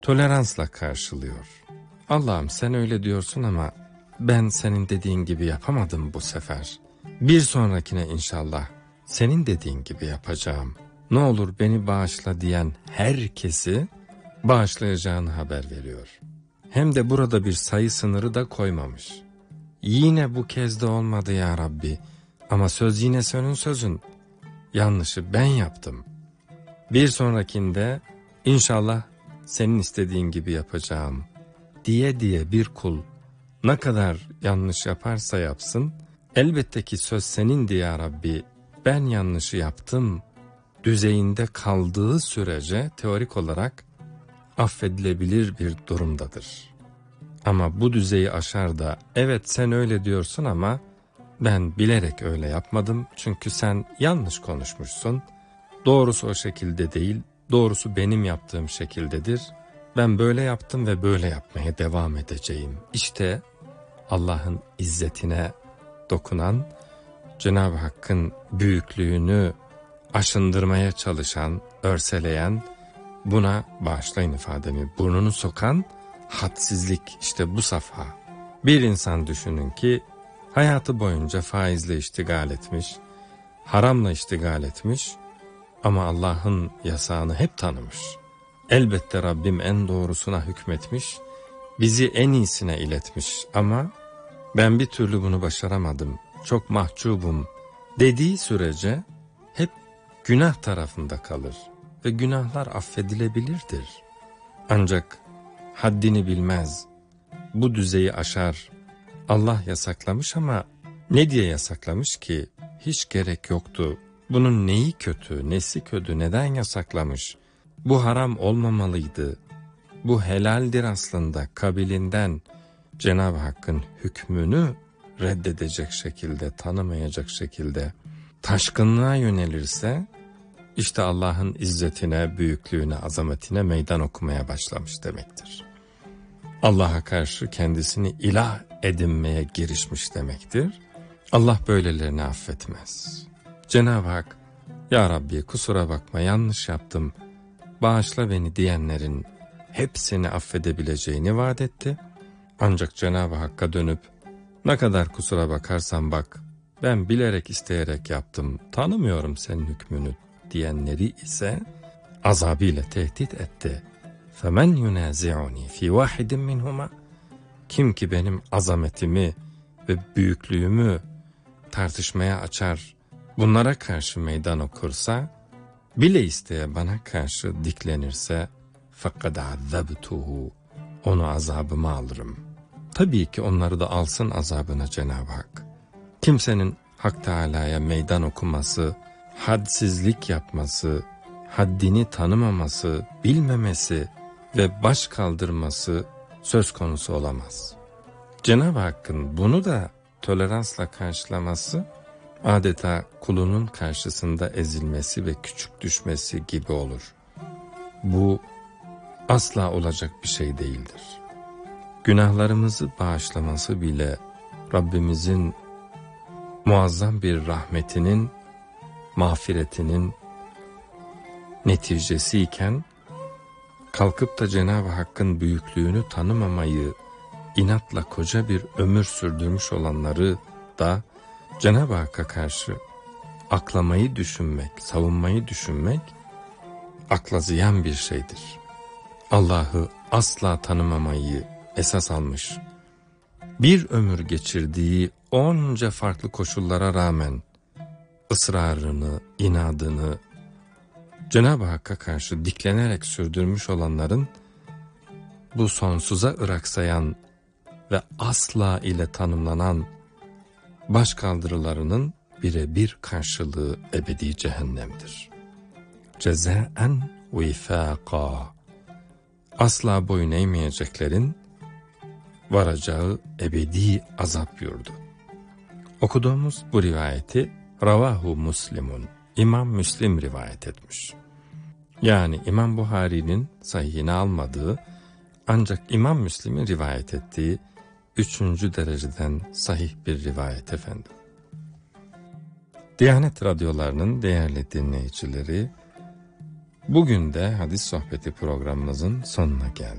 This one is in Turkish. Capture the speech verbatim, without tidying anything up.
toleransla karşılıyor. Allah'ım sen öyle diyorsun ama ben senin dediğin gibi yapamadım bu sefer. Bir sonrakine inşallah senin dediğin gibi yapacağım. Ne olur beni bağışla diyen herkesi bağışlayacağını haber veriyor. Hem de burada bir sayı sınırı da koymamış. Yine bu kez de olmadı ya Rabbi. Ama söz yine senin sözün. Yanlışı ben yaptım. Bir sonrakinde inşallah senin istediğin gibi yapacağım diye diye bir kul ne kadar yanlış yaparsa yapsın, elbette ki söz senindi ya Rabbi, ben yanlışı yaptım düzeyinde kaldığı sürece teorik olarak affedilebilir bir durumdadır. Ama bu düzeyi aşar da evet sen öyle diyorsun ama ben bilerek öyle yapmadım çünkü sen yanlış konuşmuşsun. Doğrusu o şekilde değil, doğrusu benim yaptığım şekildedir. Ben böyle yaptım ve böyle yapmaya devam edeceğim. İşte Allah'ın izzetine dokunan, Cenab-ı Hakk'ın büyüklüğünü aşındırmaya çalışan, örseleyen, buna bağışlayın ifademi, burnunu sokan hadsizlik işte bu safha. Bir insan düşünün ki hayatı boyunca faizle iştigal etmiş, haramla iştigal etmiş ama Allah'ın yasağını hep tanımış. Elbette Rabbim en doğrusuna hükmetmiş, bizi en iyisine iletmiş ama ben bir türlü bunu başaramadım, çok mahcubum dediği sürece hep günah tarafında kalır ve günahlar affedilebilirdir. Ancak haddini bilmez, bu düzeyi aşar. Allah yasaklamış ama ne diye yasaklamış ki? Hiç gerek yoktu. Bunun neyi kötü, nesi kötü, neden yasaklamış? Bu haram olmamalıydı. Bu helaldir aslında kabilinden. Cenab-ı Hakk'ın hükmünü reddedecek şekilde, tanımayacak şekilde taşkınlığa yönelirse, işte Allah'ın izzetine, büyüklüğüne, azametine meydan okumaya başlamış demektir. Allah'a karşı kendisini ilah edinmeye girişmiş demektir. Allah böylelerini affetmez. Cenab-ı Hak, ya Rabbi kusura bakma yanlış yaptım, bağışla beni diyenlerin hepsini affedebileceğini vaat etti. Ancak Cenab-ı Hakk'a dönüp, ne kadar kusura bakarsan bak, ben bilerek isteyerek yaptım, tanımıyorum senin hükmünü diyenleri ise azabıyla tehdit etti. فَمَنْ يُنَازِعُنِي فِي وَاحِدٍ مِّنْهُمَا Kim ki benim azametimi ve büyüklüğümü tartışmaya açar, bunlara karşı meydan okursa, bile isteye bana karşı diklenirse, فَقَدْ عَذَّبْتُهُ Onu azabıma alırım. Tabii ki onları da alsın azabına Cenab-ı Hak. Kimsenin Hak Teâlâ'ya meydan okuması, hadsizlik yapması, haddini tanımaması, bilmemesi ve baş kaldırması söz konusu olamaz. Cenab-ı Hakk'ın bunu da toleransla karşılaması, adeta kulunun karşısında ezilmesi ve küçük düşmesi gibi olur. Bu asla olacak bir şey değildir. Günahlarımızı bağışlaması bile Rabbimizin muazzam bir rahmetinin, mağfiretinin neticesiyken, kalkıp da Cenab-ı Hakk'ın büyüklüğünü tanımamayı inatla koca bir ömür sürdürmüş olanları da Cenab-ı Hakk'a karşı aklamayı düşünmek, savunmayı düşünmek akla ziyan bir şeydir. Allah'ı asla tanımamayı esas almış, bir ömür geçirdiği onca farklı koşullara rağmen ısrarını, inadını Cenab-ı Hakk'a karşı diklenerek sürdürmüş olanların bu sonsuza ıraksayan ve asla ile tanımlanan başkaldırılarının birebir karşılığı ebedi cehennemdir. Cezaen vifâka Asla boyun eğmeyeceklerin varacağı ebedi azap yurdu. Okuduğumuz bu rivayeti Ravahu Muslimun, İmam Müslim rivayet etmiş. Yani İmam Buhari'nin sahihine almadığı ancak İmam Müslim'in rivayet ettiği üçüncü dereceden sahih bir rivayet efendim. Diyanet radyolarının değerli dinleyicileri, bugün de hadis sohbeti programımızın sonuna geldik.